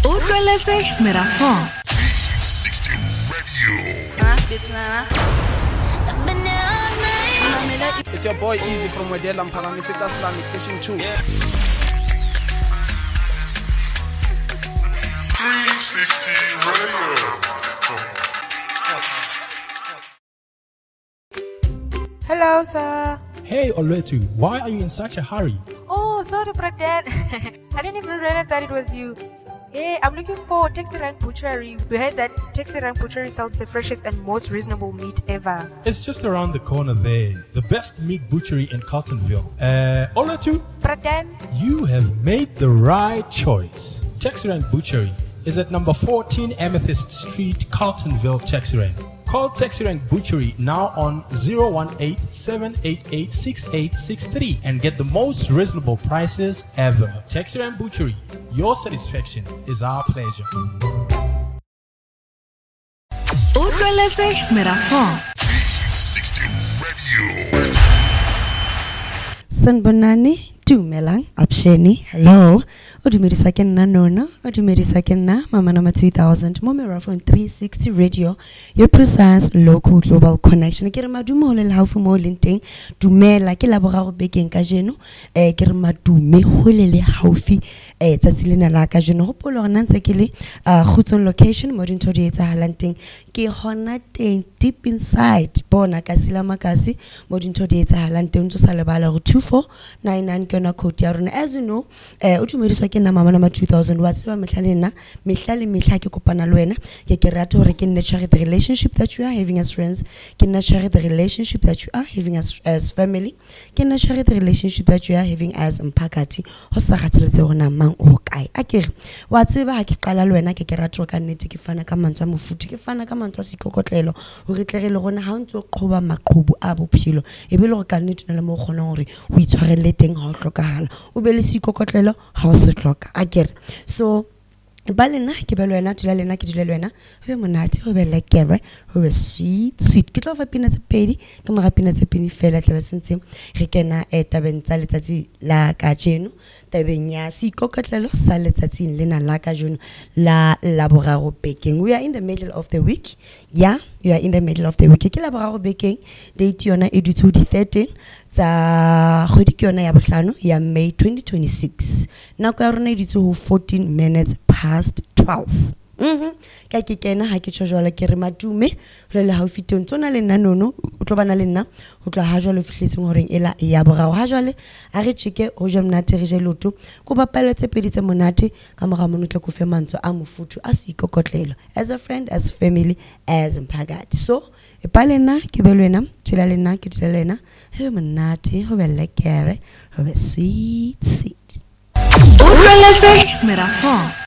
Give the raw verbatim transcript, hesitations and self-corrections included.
Utlweletse merafong. three sixty Radio. Ah, Betsana. It's your boy Easy from Wedela Mphalane Islamic Fashion two. three sixty Radio. Hello, sir. Hey, Olwetu, why are you in such a hurry? Oh, sorry, Brad. I didn't even realize that it was you. Hey, I'm looking for Taxi Rank Butchery. We heard that Taxi Rank Butchery sells the freshest and most reasonable meat ever. It's just around the corner there. The best meat butchery in Carltonville. Uh, Olwetu, Brad, you have made the right choice. Taxirank Butchery is at number fourteen Amethyst Street, Carltonville, Taxirank. Call Taxirank Butchery now on zero one eight, seven eight eight, six eight six three and get the most reasonable prices ever. Taxirank Butchery, your satisfaction is our pleasure. Utlweletse merafong. three sixty Radio. Sanbonani, Dumelang, Opsheni, hello. Odumedisa ke nna Nona, odumedisa ke nna Mama Nama two thousand, mo merafong three sixty Radio, your precise local global connection. Ke re madume ho le haufi mo leng teng, dumela ke la boraro bekeng ka jeno, eh ke re madume ho le le haufi eh tsatsi lena la ka jeno. Hopolo re nantse ke le Khutson location mo dintho di etsahalang teng, ke hona teng deep inside bona ka sila makasi mo dintho di etsahalang teng, ntse sa lebala go two four nine nine ke na code ya rona. As you know, eh odumedisa ke nna Mama Nama two thousand wa tseba mehlale nna mehlale mehla ke kopana le wena ke ke rata hore ke nne share the relationship that you are having as friends, ke nne share the relationship that you are having as as family, ke nne share the relationship that you are having as mphakathi ho sa khathaletse hore mang o kae. Akere wa tseba ha ke qala le wena ke ke rata ka nnete ke fana ka mantswe a mofuthi, ke fana ka mantswe a sikokotlelo hore tle re le gona ha ntse o qoba maqhubu a bophelo e be le go ka nnete le mo gona hore o itshwarelle teng ha o hlokahala o be le sikokotlelo ha o se hloka. Akere so ba lena ke ba lwena tla lena ke dile lwena be monate go be le kere go be sweet sweet ke tlo fa pina tse pedi ke mo ga pina tse pedi fela tla ba sentse re kena e tabeng tsa letsatsi la ka jeno tabeng ya sikokotlelo sa letsatsing lena la ka jeno la laboraro bekeng. We are in the middle of the week. Yeah, you are in the middle of the week. Ke laboraro bekeng date yona e di to di thirteen tsa kgwedi ke yona ya bohlano ya May twenty twenty-six. Nako ya rona e di to fourteen minutes past twelve. Mhm ka ke kena ha ke tshojwala ke re madume le le haufi teng tsona le nna Nono o tlo bana le nna o tlo ha jwale fihletseng horeng ela ya borao ha jwale a re cheke ho ja mnate re je loto ko bapaletse pedi tse monate ka moga mono tla go fe mantswe a mofuthu a se ikokotlelo as a friend, as family, as mphakathi. So e palena ke be lwena tshela lena ke tshela lena he monate ho be lekere ho be sweet sweet. Utlweletse merafong.